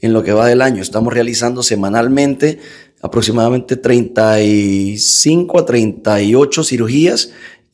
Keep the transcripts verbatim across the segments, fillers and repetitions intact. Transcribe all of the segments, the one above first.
en lo que va del año. Estamos realizando semanalmente aproximadamente treinta y cinco a treinta y ocho cirugías,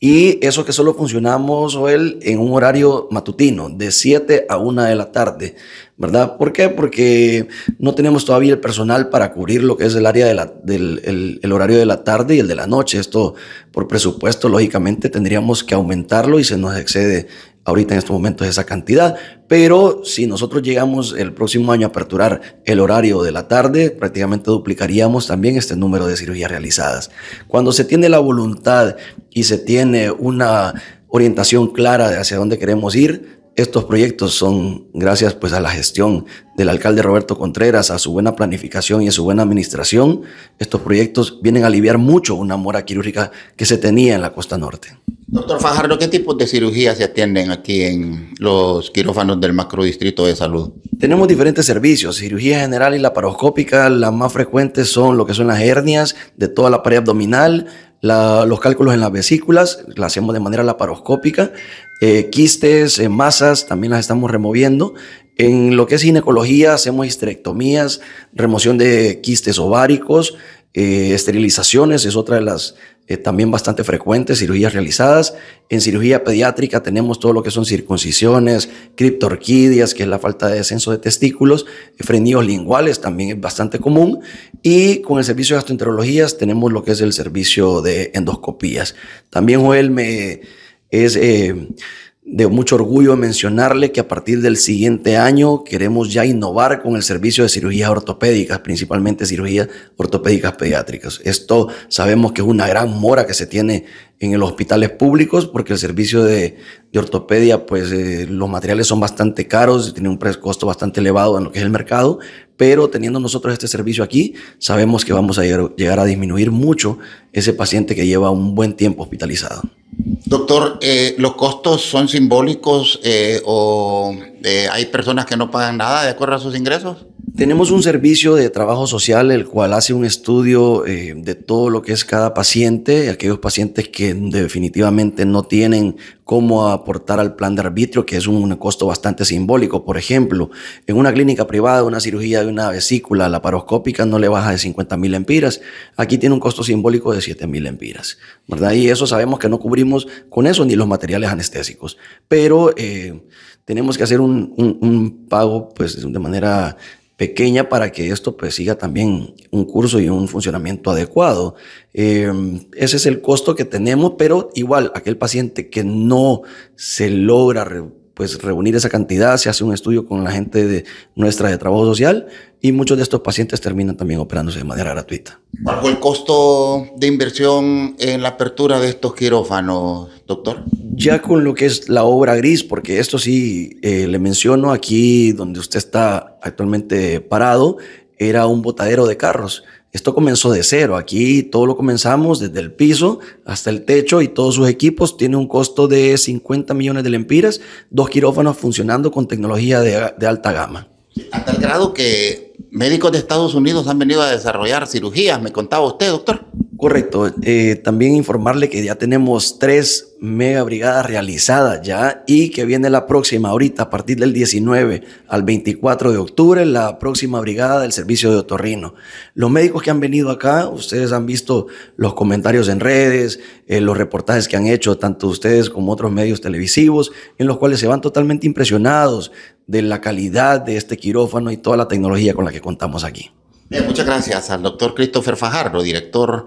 y eso que solo funcionamos, Joel, en un horario matutino, de siete a una de la tarde, ¿verdad? ¿Por qué? Porque no tenemos todavía el personal para cubrir lo que es el área de la, del el, el horario de la tarde y el de la noche. Esto, por presupuesto, lógicamente tendríamos que aumentarlo y se nos excede ahorita en estos momentos esa cantidad, pero si nosotros llegamos el próximo año a aperturar el horario de la tarde, prácticamente duplicaríamos también este número de cirugías realizadas. Cuando se tiene la voluntad y se tiene una orientación clara de hacia dónde queremos ir, estos proyectos son gracias pues a la gestión del alcalde Roberto Contreras, a su buena planificación y a su buena administración. Estos proyectos vienen a aliviar mucho una mora quirúrgica que se tenía en la costa norte. Doctor Fajardo, ¿qué tipos de cirugías se atienden aquí en los quirófanos del Macrodistrito de Salud? Tenemos diferentes servicios, cirugía general y laparoscópica. Las más frecuentes son lo que son las hernias de toda la pared abdominal, la, los cálculos en las vesículas, las hacemos de manera laparoscópica, eh, quistes, eh, masas, también las estamos removiendo. En lo que es ginecología hacemos histerectomías, remoción de quistes ováricos, eh, esterilizaciones, es otra de las Eh, también bastante frecuentes, cirugías realizadas. En cirugía pediátrica tenemos todo lo que son circuncisiones, criptorquidias, que es la falta de descenso de testículos, frenillos linguales, también es bastante común. Y con el servicio de gastroenterologías tenemos lo que es el servicio de endoscopías. También, Joel, me es eh, de mucho orgullo mencionarle que a partir del siguiente año queremos ya innovar con el servicio de cirugías ortopédicas, principalmente cirugías ortopédicas pediátricas. Esto sabemos que es una gran mora que se tiene en los hospitales públicos, porque el servicio de, de ortopedia, pues eh, los materiales son bastante caros, tienen un costo bastante elevado en lo que es el mercado, pero teniendo nosotros este servicio aquí, sabemos que vamos a llegar, llegar a disminuir mucho ese paciente que lleva un buen tiempo hospitalizado. Doctor, eh, ¿los costos son simbólicos eh, o eh, hay personas que no pagan nada de acuerdo a sus ingresos? Tenemos un servicio de trabajo social, el cual hace un estudio eh, de todo lo que es cada paciente, aquellos pacientes que definitivamente no tienen cómo aportar al plan de arbitrio, que es un costo bastante simbólico. Por ejemplo, en una clínica privada, una cirugía de una vesícula laparoscópica no le baja de cincuenta mil lempiras. Aquí tiene un costo simbólico de siete mil lempiras, ¿verdad? Y eso sabemos que no cubrimos con eso ni los materiales anestésicos. Pero eh, tenemos que hacer un, un, un pago pues, de manera pequeña para que esto pues siga también un curso y un funcionamiento adecuado. Eh, ese es el costo que tenemos, pero igual aquel paciente que no se logra re, pues reunir esa cantidad, se hace un estudio con la gente de nuestra de trabajo social y muchos de estos pacientes terminan también operándose de manera gratuita. ¿Cuál fue el costo de inversión en la apertura de estos quirófanos, doctor? Ya con lo que es la obra gris, porque esto sí eh, le menciono aquí donde usted está actualmente parado, era un botadero de carros. Esto comenzó de cero. Aquí todo lo comenzamos desde el piso hasta el techo y todos sus equipos. Tiene un costo de cincuenta millones de lempiras, dos quirófanos funcionando con tecnología de, de alta gama. A tal grado que médicos de Estados Unidos han venido a desarrollar cirugías, me contaba usted, doctor. Correcto. Eh, también informarle que ya tenemos tres mega brigadas realizadas ya y que viene la próxima ahorita a partir del diecinueve al veinticuatro de octubre, la próxima brigada del servicio de otorrino. Los médicos que han venido acá, ustedes han visto los comentarios en redes, eh, los reportajes que han hecho tanto ustedes como otros medios televisivos, en los cuales se van totalmente impresionados de la calidad de este quirófano y toda la tecnología con la que contamos aquí. Bien, muchas gracias al doctor Christopher Fajardo, director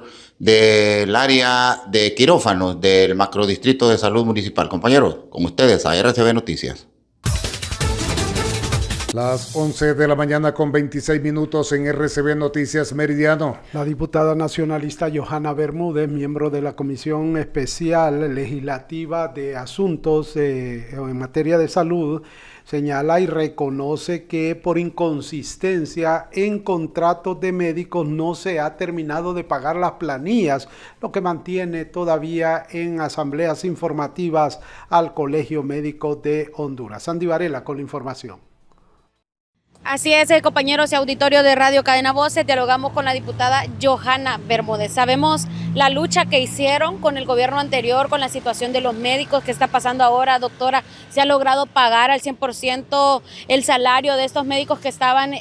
del área de quirófanos del Macrodistrito de Salud Municipal. Compañeros, con ustedes a R C B Noticias. Las once de la mañana con veintiséis minutos en R C B Noticias Meridiano. La diputada nacionalista Johanna Bermúdez, miembro de la Comisión Especial Legislativa de Asuntos eh, en materia de salud, señala y reconoce que por inconsistencia en contratos de médicos no se ha terminado de pagar las planillas, lo que mantiene todavía en asambleas informativas al Colegio Médico de Honduras. Sandy Varela con la información. Así es, compañeros y auditorio de Radio Cadena Voces, dialogamos con la diputada Johanna Bermúdez. Sabemos la lucha que hicieron con el gobierno anterior, con la situación de los médicos que está pasando ahora, doctora. ¿Se ha logrado pagar al cien por ciento el salario de estos médicos que estaban